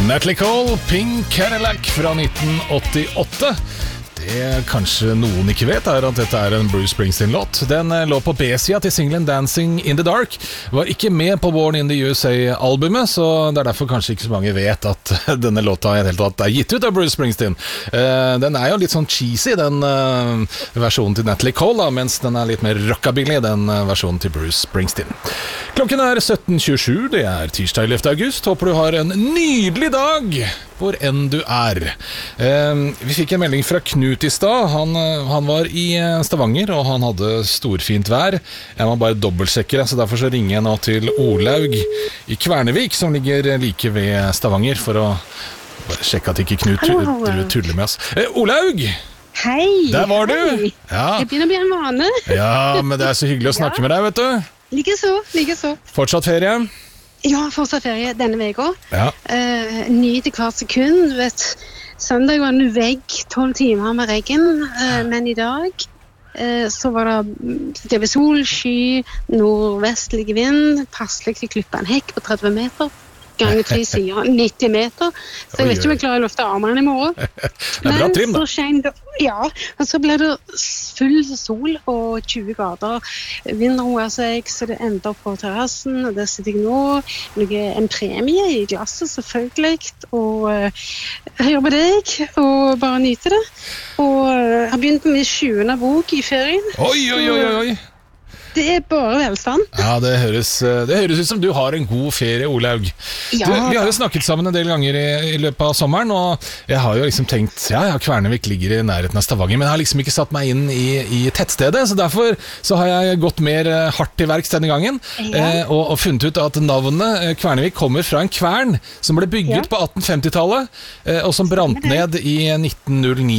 Natalie Cole, Pink Cadillac fra 1988. Det kanskje noen ikke vet er at dette er en Bruce Springsteen-låt. Den lå på B-sida til singlen Dancing in the Dark. Var ikke med på Born in the USA-albumet, så det er derfor kanskje ikke så mange vet at denne låta i det hele tatt er gitt ut av Bruce Springsteen. Den er jo litt sånn cheesy, den versjonen til Natalie Cole, da, mens den er litt mer rockabilly, den versjonen til Bruce Springsteen. Klokken er 17.27, det er tirsdag 11. august. Håper du har en nydelig dag hvor enn du er. Vi fikk en melding fra Knut i stad. Han var i Stavanger, og han hadde storfint vær. Jeg må bare dobbeltsjekke det, så derfor så ringer jeg nå til Olaug i Kvernevik, som ligger like ved Stavanger, for å bare sjekke at ikke Knut tuller med oss. Olaug! Hei! Der var du! Ja. Jeg begynner å bli en vane. Ja, men det er så hyggelig å snakke med deg, vet du. Likeså. Fortsatt ferie? Ja, fortsatt ferie denne veka. Ja. Nyt hvert sekund. Vet, søndag var en vegg 12 timer med regn, men i dag så var det sol, sky, nordvestlig vind, passelig til klippe en hekk på 30 meter. Ganger 3 sider, 90 meter. Så jeg vet ikke om jeg klarer å løfte armene i morgen. Det er bra trim, da. Ja, og så ble det full sol og 20 grader. Vinden roer seg, så det ender på terrassen, og der sitter jeg nå. En premie i glasset, selvfølgelig. Og høre på deg, og bare nyte det. Og jeg har begynt på min 7. bok i ferien. Oi. Det er bare velstand. Ja, det høres ut som du har en god ferie, Olaug. Ja. Vi har jo snakket sammen en del ganger i løpet av sommeren, og jeg har jo liksom tenkt, Kvernevik ligger i nærheten av Stavanger, men jeg har liksom ikke satt meg inn i tettstedet, så derfor så har jeg gått mer hardt til verks denne gangen, og funnet ut at navnet Kvernevik kommer fra en kvern som ble bygget på 1850-tallet, og som brant ned i 1909.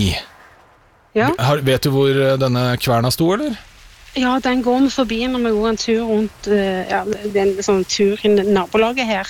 Ja. Vet du hvor denne kverna sto, eller? Ja, den går vi forbi når vi går en tur rundt det er en sånn tur i nabolaget her.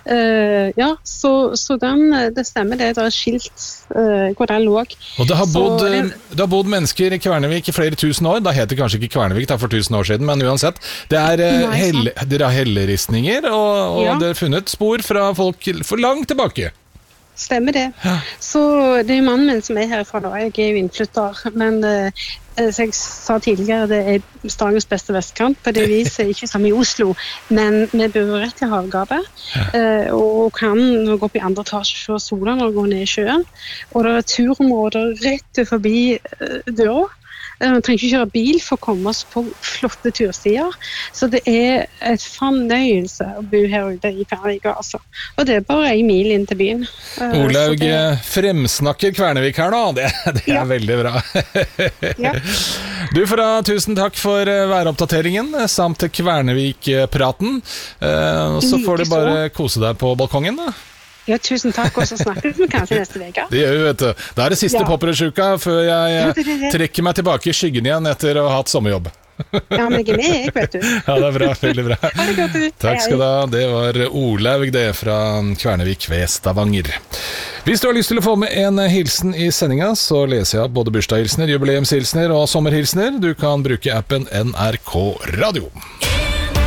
Så det stemmer det er skilt hvor den lå. Og det har bodd mennesker i Kvernevik i flere tusen år. Da heter det kanskje ikke Kvernevik for 1000 år siden, men uansett. Det er helleristninger, og det er funnet spor fra folk for langt tilbake. Stemmer det. Ja. Så det er mannen min som er herfra da. Jeg er jo innflytter, men som jeg sa tidligere, det er Stavangers beste vestkant, på det viset ikke som i Oslo, men vi bor rett i havgapet, og kan gå opp i andre etasje før sola når vi går ned i sjøen, og det er turområder rett forbi døra. Man trenger ikke kjøre bil for å komme oss på flotte turstier, så det er et fornøyelse å bo her ute i Kvernevik, altså. Og det er bare 1 mil inn til byen. Olaug fremsnakker Kvernevik her nå, det er veldig bra. Ja. Du får tusen takk for væroppdateringen, samt Kvernevik-praten, så får du bare kose deg på balkongen da. Ja, tusen takk, og så snakkes vi kanskje neste veka. Det gjør vi, vet du. Det er det siste popperødsjuka før jeg trekker meg tilbake i skyggen igjen etter å ha hatt sommerjobb. Ja, men jeg er med, jeg vet du. Ja, det er bra, veldig bra. Ha det godt, du. Takk skal du ha. Det var Olaug det fra Kvernevik ved Stavanger. Hvis du har lyst til å få med en hilsen i sendinga, så leser jeg både bursdagshilsener, jubileumshilsener og sommerhilsener. Du kan bruke appen NRK Radio.